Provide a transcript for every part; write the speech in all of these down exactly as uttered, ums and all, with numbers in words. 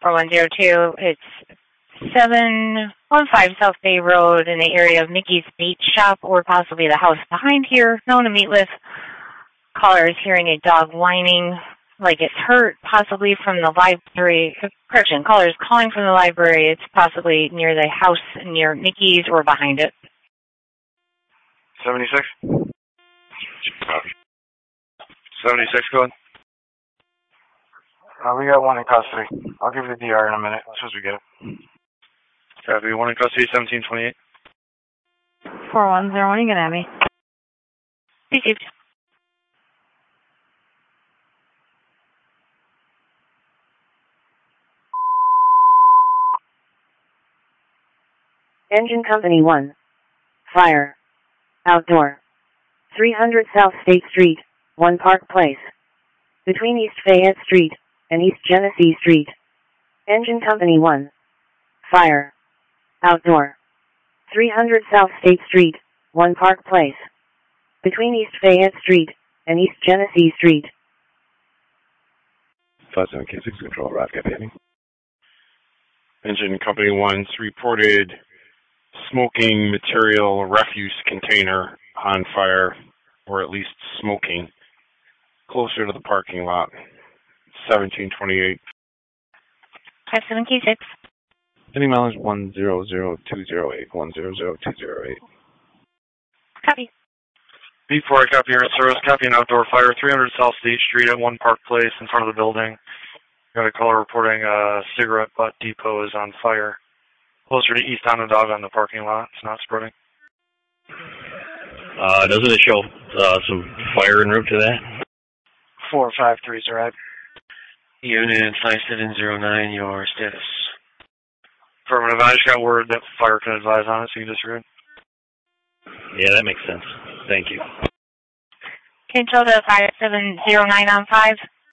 four one zero two. It's seven one five South Bay Road in the area of Mickey's Bait Shop, or possibly the house behind here, known to meet with. Caller is hearing a dog whining like it's hurt, possibly from the library. Correction, caller is calling from the library. It's possibly near the house near Mickey's or behind it. seventy-six. seventy-six, go ahead. Uh, we got one in custody. I'll give you the D R in a minute as soon as we get it. Copy, one in custody, seventeen twenty-eight. four one zero one, you can have me. Received. Engine Company one. Fire. Outdoor. three hundred South State Street, one Park Place. Between East Fayette Street and East Genesee Street. Engine Company one. Fire. Outdoor. three hundred South State Street, one Park Place. Between East Fayette Street and East Genesee Street. five seven K six Control, Rob, Captain. Engine Company one's reported smoking material refuse container on fire, or at least smoking, closer to the parking lot. seventeen twenty-eight. five seven K six. Any mileage one zero zero two zero eight, one zero zero two zero eight. Copy. B four, I copy your service. Copy an outdoor fire, three hundred South State Street at one Park Place in front of the building. Got a caller reporting a cigarette butt depot is on fire. Closer to East Onondaga on the parking lot. It's not spreading. Uh, doesn't it show uh, some fire en route to that? four five three, sir. Unit five seven zero nine, your status. Affirmative, I just got word that fire can advise on it, so you can disregard. Yeah, that makes sense. Thank you. Control to five seven zero nine on five.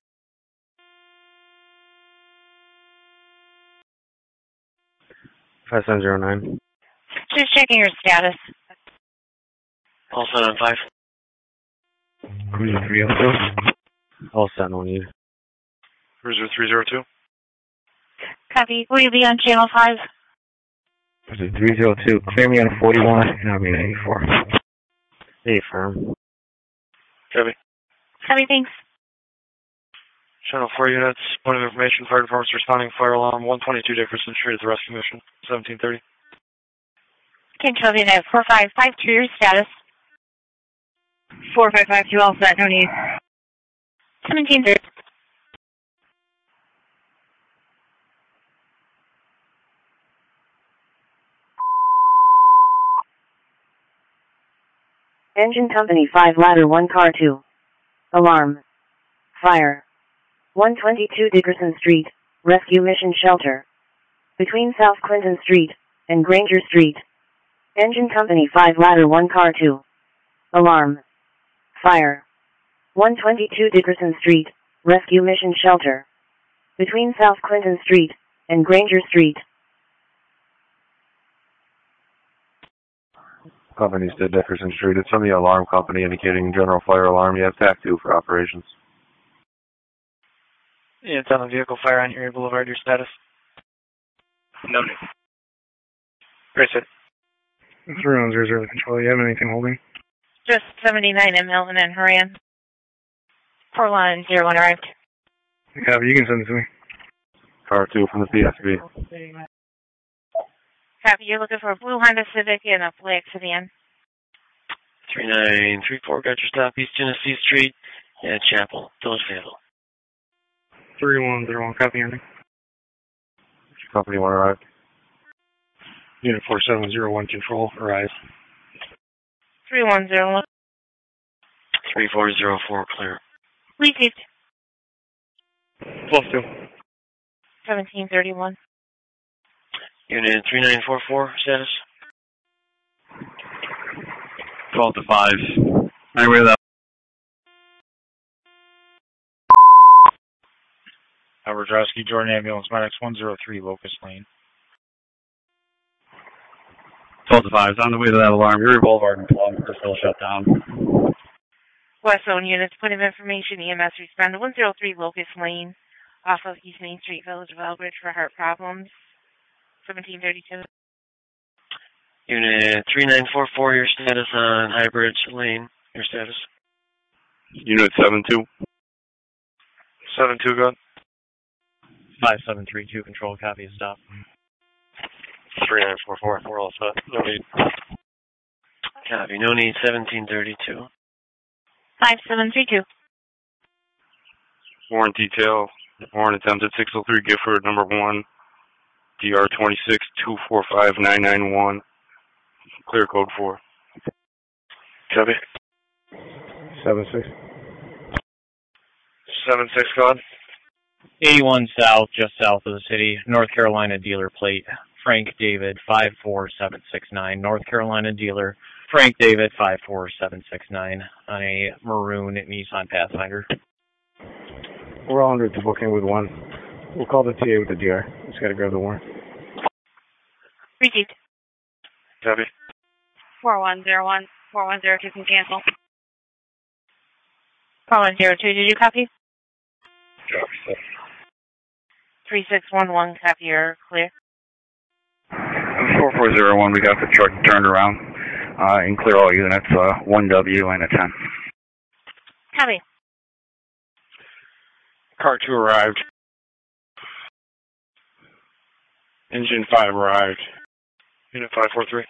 five seven zero nine. Just checking your status. All set on five. Cruiser three oh two. All set, no need. Cruiser three zero two. Copy. Will you be on channel five? Cruiser three zero two. Clear me on forty-one, and I'll be at eighty-four. Hey, firm. Copy. Copy, thanks. Channel four units, point of information, fire department's responding, fire alarm, one twenty-two Dickerson Street at the rescue mission, seventeen thirty. Control unit four five five two, your status. four five five two, all set, no need. seventeen thirty. Engine Company five, Ladder one, Car two. Alarm. Fire. one twenty-two Dickerson Street, Rescue Mission Shelter. Between South Clinton Street and Granger Street. Engine Company five, Ladder one, Car two. Alarm. Fire. one twenty-two Dickerson Street, Rescue Mission Shelter. Between South Clinton Street and Granger Street. Company's to Dickerson Street. It's from the alarm company indicating general fire alarm. You have T A C two for operations. Yeah, it's on the vehicle fire on Erie Boulevard. Your status? Noted. Great, sir. three one zero zero Control. You have anything holding? Just seventy-nine in Milton and Horan. four one zero one arrived. Copy, you can send it to me. Car two from the P S B. Copy, you're looking for a blue Honda Civic and a black sedan. three nine three four, got your stop, East Genesee Street, at Chapel, Village Fayetteville. three one zero one, copy ending. Company one arrived. Unit four seven zero one, Control, arrive. three one zero one. three four zero four, clear. Received. Plus two. seventeen thirty-one. Unit three nine four four, status? twelve to five. Anyway, that. Howard Drosky, Jordan Ambulance, Medics one zero three, Locust Lane. twelve to five. It's on the way to that alarm. Erie Boulevard and Plum are still shut down. West Zone units, point of information, E M S respond to one zero three Locust Lane. off of East Main Street, Village of Elbridge for heart problems. seventeen thirty-two. Unit three nine four four, your status on High Bridge Lane. Your status. Unit seven two. seven two, go ahead. five seven three two, control, copy, stop. three nine four four, we're all set. No need. Copy, no need, seventeen thirty-two. five seven three two. Warrant detail. Warrant attempted six oh three Gifford, number one. D R twenty-six two four five nine nine one. Clear code four. Copy. seven six. seven six, go ahead. eighty-one South, just south of the city, North Carolina dealer plate, Frank David, five four seven six nine, North Carolina dealer, Frank David, five four seven six nine, on a maroon Nissan Pathfinder. We're all under the booking with one. We'll call the T A with the D R. Just gotta grab the warrant. Received. Copy. four one zero one. four one zero two can cancel. four one zero two, did you copy? Copy. three six one one, copy, you're clear. four four zero one, we got the truck turned around. Uh, and clear all units, uh, one W and a ten. Copy. Car two arrived. Engine five arrived. Unit five four three.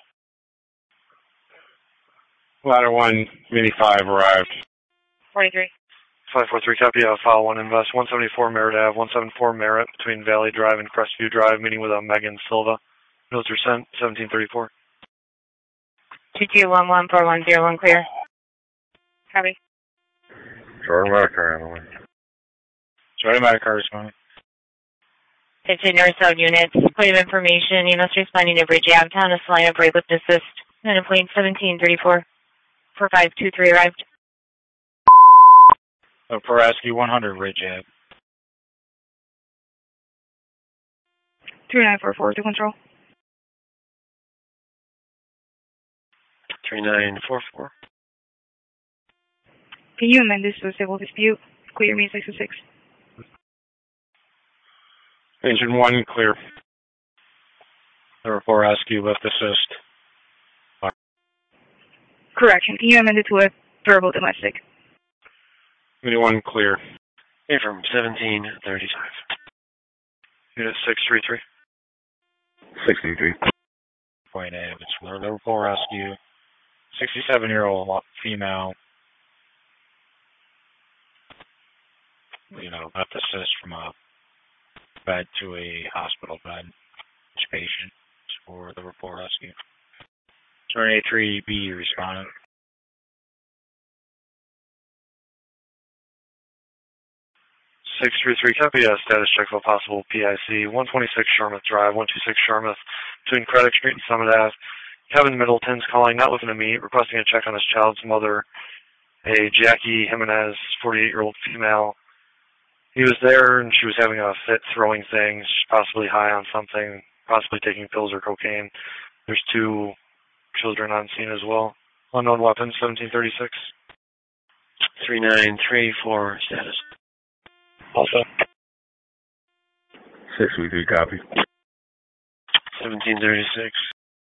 Ladder one, Mini five arrived. forty-three. five four three, copy, uh, file one, invest, one seventy-four Merritt Ave, one seventy-four Merritt, between Valley Drive and Crestview Drive, meeting with uh, Megan Silva. Notes are sent, seventeen thirty-four. two two one one four one zero one, clear. Copy. Jordan Medicare on the way. Jordan Medicare responding. fifteen North South units, point of information, you must responding to Bridge Ave, Town of Salina, brake lift assist, and a plane seventeen thirty-four. four five two three arrived. Uh, Peraski, one hundred, Ridge Ave. three nine four four to control. three nine four four. Can you amend this to a civil dispute? Clear me six oh six. Engine one, clear. Number four, rescue, lift assist. Correction. Can you amend it to a verbal domestic? Mini one, clear. Affirm, seventeen thirty-five. Unit six three three. sixty-three. Point A, it's number four, rescue. sixty-seven-year-old female. You know, left assist from a bed to a hospital bed. Each patient for the report rescue. Turn A three B respondent. six three three, copy, uh, status check for possible P I C, one twenty-six Shermouth Drive, one two six Shermouth, between Craddock Street and Summit Ave. Kevin Middleton's calling, not looking to meet, requesting a check on his child's mother, a Jackie Jimenez, forty-eight-year-old female. He was there, and she was having a fit, throwing things, possibly high on something, possibly taking pills or cocaine. There's two children on scene as well. Unknown weapons, seventeen thirty-six. three nine three four, status. Also. six three three, copy. seventeen thirty-six.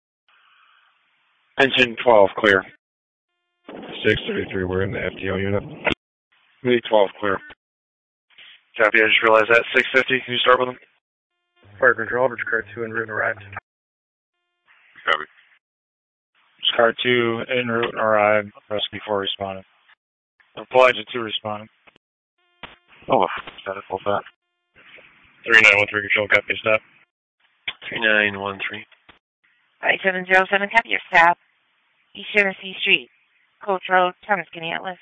Engine twelve, clear. six three three, we're in the F T O unit. Mini twelve, clear. Copy, I just realized that. six fifty, can you start with them? Fire control, Bridge Car two en route and arrived. Copy. Car two en route and arrived. Rescue four responding. Applied to two responding. Oh, status full fat. three nine one three, control, copy, stop. three nine one three. five seven zero seven, copy your stop. East Genesee Street, Coach Road, Thomas Kinney Atlas.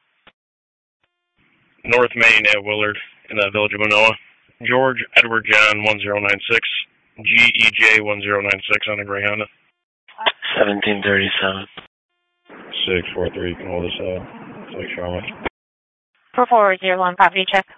North Main at Willard in the village of Manoa. George Edward John one zero nine six. G E J one zero nine six on the Gray Honda. seventeen thirty-seven. six four three, can hold this, uh, six Charlotte. four four zero one, property check.